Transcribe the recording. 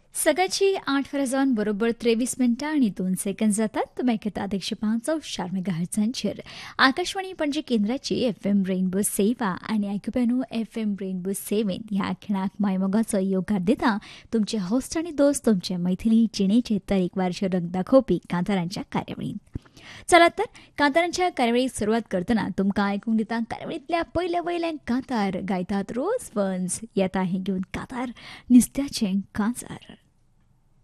सकाळची 8 बरोबर 23 मिनिटं आणि 2 सेकंद जातात. तुम्ही ऐकतात 105.4 मेगाहर्ट्झांचेर आकाशवाणी पणजी केंद्राची FM रेनबो सेवा आणि ऐकूप्यानो FM रेनबो सेवेन ह्या खिणाक मायमोगाचो योगार दिता तुमचे होस्ट आणि दोस्त तुमचे मैथिली जिणेचे तरेकवारचे रंग दाखोवपी कांतारांच्या कार्यावळीन. चला तर कांतारांच्या कार्यावळीक सुरवात करतना तुमकां आयकूंक दिता कार्यावळींतल्या पयल्या वयल्यान कांतार गायतात रोज फन्स येता हें घेवन कांतार नुस्त्याचें कांजार.